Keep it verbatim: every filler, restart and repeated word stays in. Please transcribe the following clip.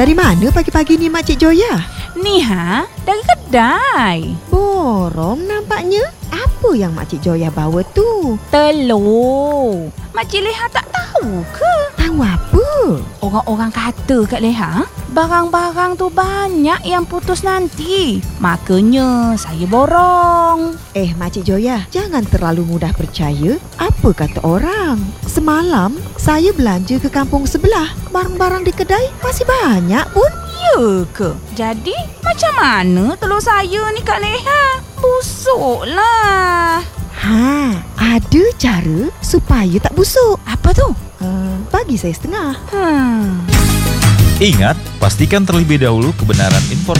dari mana pagi-pagi ni Makcik Joya? Ni ha, dari kedai. Borong nampaknya. Apa yang Makcik Joya bawa tu? Telur. Makcik Leha tak tahu ke? Tahu apa? Orang-orang kata kat Leha, barang-barang tu banyak yang putus nanti. Makanya saya borong. Eh Makcik Joya, jangan terlalu mudah percaya apa kata orang. Semalam saya belanja ke kampung sebelah. Barang-barang di kedai masih banyak pun. Ya ke? Jadi macam mana telur saya ni Kak Leha? Busuklah. Ha, ada cara supaya tak busuk. Apa tu? Uh, bagi saya setengah. Hmm. Ingat, pastikan terlebih dahulu kebenaran informasi